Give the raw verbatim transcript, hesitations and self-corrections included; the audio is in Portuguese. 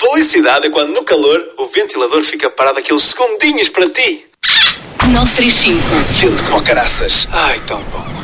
Felicidade é quando no calor o ventilador fica parado aqueles segundinhos para ti. nove três cinco. Quente como caraças. Ai, tão bom.